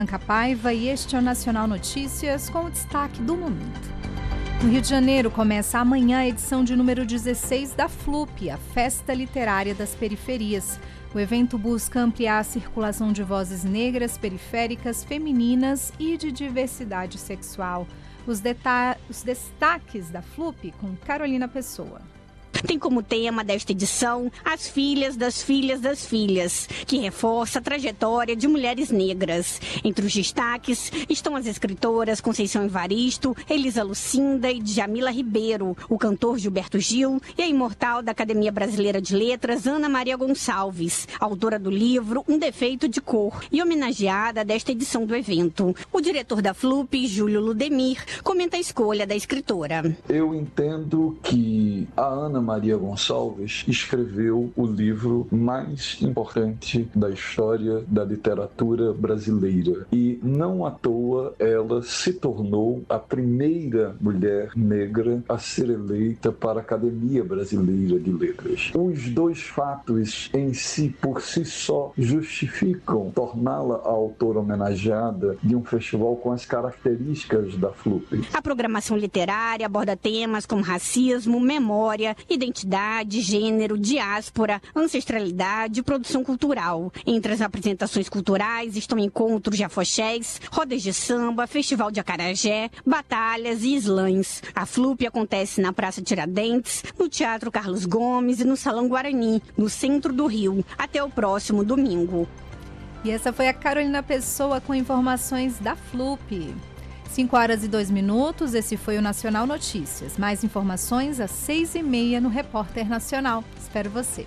Blanca Paiva e este é o Nacional Notícias com o destaque do momento. No Rio de Janeiro começa amanhã a edição de número 16 da FLUP, a Festa Literária das Periferias. O evento busca ampliar a circulação de vozes negras, periféricas, femininas e de diversidade sexual. Os destaques da FLUP com Carolina Pessoa. Tem como tema desta edição As Filhas das Filhas das Filhas, que reforça a trajetória de mulheres negras. Entre os destaques estão as escritoras Conceição Evaristo, Elisa Lucinda e Djamila Ribeiro, o cantor Gilberto Gil e a imortal da Academia Brasileira de Letras, Ana Maria Gonçalves, autora do livro Um Defeito de Cor e homenageada desta edição do evento. O diretor da FLUP, Júlio Ludemir, comenta a escolha da escritora. Eu entendo que a Ana Maria Gonçalves escreveu o livro mais importante da história da literatura brasileira e não à toa ela se tornou a primeira mulher negra a ser eleita para a Academia Brasileira de Letras. Os dois fatos em si, por si só, justificam torná-la a autora homenageada de um festival com as características da FLUP. A programação literária aborda temas como racismo, memória, identidade, gênero, diáspora, ancestralidade e produção cultural. Entre as apresentações culturais estão encontros de afoxés, rodas de samba, festival de acarajé, batalhas e slams. A FLUP acontece na Praça Tiradentes, no Teatro Carlos Gomes e no Salão Guarani, no centro do Rio, até o próximo domingo. E essa foi a Carolina Pessoa com informações da FLUP. 5h02, esse foi o Nacional Notícias. Mais informações às 6h30 no Repórter Nacional. Espero você.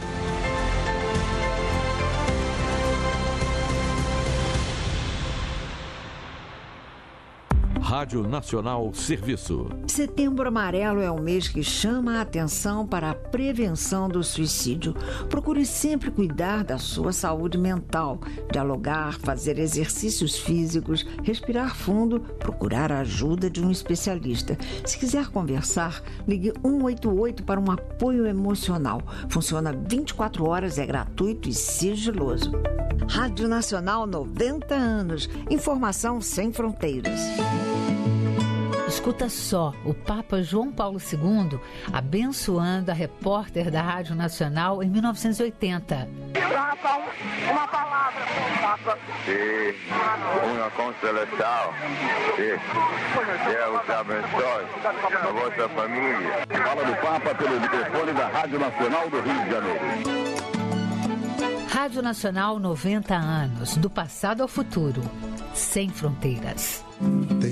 Rádio Nacional Serviço. Setembro Amarelo é um mês que chama a atenção para a prevenção do suicídio. Procure sempre cuidar da sua saúde mental, dialogar, fazer exercícios físicos, respirar fundo, procurar a ajuda de um especialista. Se quiser conversar, ligue 188 para um apoio emocional. Funciona 24 horas, é gratuito e sigiloso. Rádio Nacional 90 anos. Informação sem fronteiras. Escuta só, o Papa João Paulo II abençoando a repórter da Rádio Nacional em 1980. Papa, uma palavra para o Papa. Sim, uma constelação. Deus abençoe a vossa família. Fala do Papa pelo microfone da Rádio Nacional do Rio de Janeiro. Rádio Nacional 90 anos, do passado ao futuro, sem fronteiras.